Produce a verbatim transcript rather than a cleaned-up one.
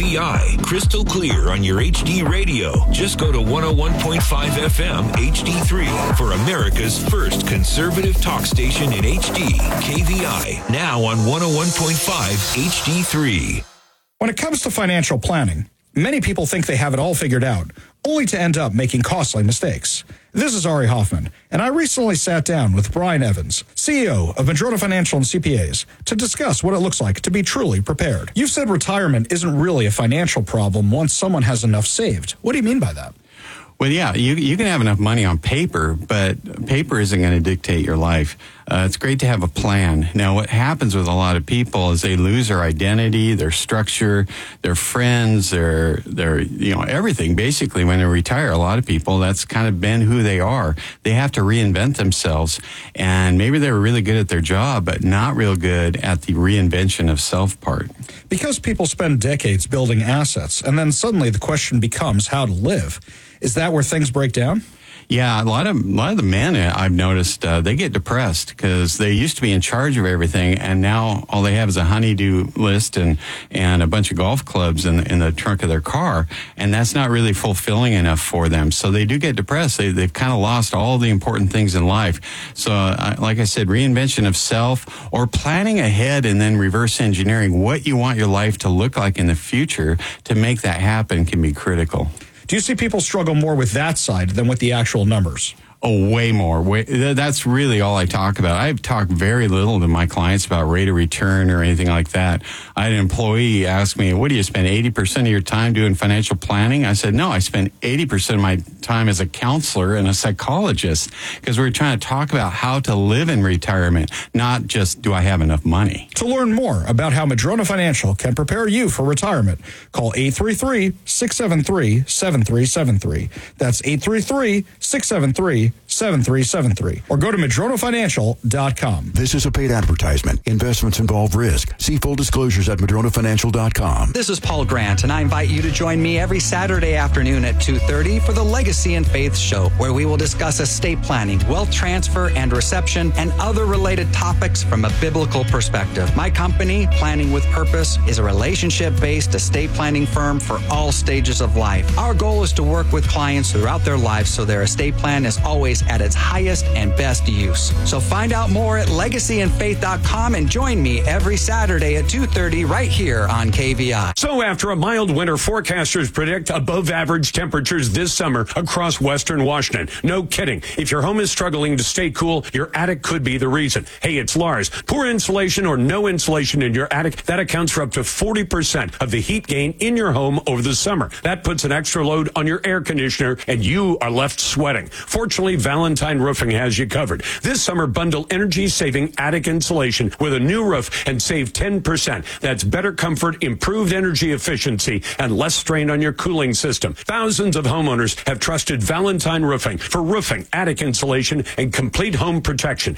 V I, crystal clear on your H D radio. Just go to one oh one point five F M H D three for America's first conservative talk station in H D. K V I, now on one oh one point five H D three. When it comes to financial planning, many people think they have it all figured out, only to end up making costly mistakes. This is Ari Hoffman, and I recently sat down with Brian Evans, C E O of Madrona Financial and C P As, to discuss what it looks like to be truly prepared. You've said retirement isn't really a financial problem once someone has enough saved. What do you mean by that? Well, yeah, you you can have enough money on paper, but paper isn't going to dictate your life. Uh, it's great to have a plan. Now, what happens with a lot of people is they lose their identity, their structure, their friends, their their you know everything. Basically, when they retire, a lot of people, that's kind of been who they are. They have to reinvent themselves, and maybe they were really good at their job, but not real good at the reinvention of self part. Because people spend decades building assets, and then suddenly the question becomes how to live. Is that where things break down? Yeah, a lot of a lot of the men I've noticed uh, they get depressed because they used to be in charge of everything, and now all they have is a honey-do list and and a bunch of golf clubs in the, in the trunk of their car, and that's not really fulfilling enough for them. So they do get depressed. They they've kind of lost all the important things in life. So, uh, like I said, reinvention of self or planning ahead and then reverse engineering what you want your life to look like in the future to make that happen can be critical. Do you see people struggle more with that side than with the actual numbers? Oh, way more. Way, that's really all I talk about. I talk very little to my clients about rate of return or anything like that. I had an employee ask me, what do you spend eighty percent of your time doing financial planning? I said, no, I spend eighty percent of my time as a counselor and a psychologist because we're trying to talk about how to live in retirement, not just do I have enough money. To learn more about how Madrona Financial can prepare you for retirement, call eight three three, six seven three, seven three seven three. That's eight three three, six seven three, seven three seven three. Or go to madrona financial dot com. This is a paid advertisement. Investments involve risk. See full disclosures at madrona financial dot com. This is Paul Grant, and I invite you to join me every Saturday afternoon at two thirty for the Legacy and Faith Show, where we will discuss estate planning, wealth transfer and reception, and other related topics from a biblical perspective. My company, Planning with Purpose, is a relationship-based estate planning firm for all stages of life. Our goal is to work with clients throughout their lives so their estate plan is always at its highest and best use. So find out more at legacy and faith dot com and join me every Saturday at two thirty right here on K V I. So after a mild winter, forecasters predict above average temperatures this summer across western Washington. No kidding. If your home is struggling to stay cool, your attic could be the reason. Hey, it's Lars. Poor insulation or no insulation in your attic, that accounts for up to forty percent of the heat gain in your home over the summer. That puts an extra load on your air conditioner and you are left sweating. Fortunately, Valentine Roofing has you covered. This summer, bundle energy-saving attic insulation with a new roof and save ten percent. That's better comfort, improved energy efficiency, and less strain on your cooling system. Thousands of homeowners have trusted Valentine Roofing for roofing, attic insulation, and complete home protection.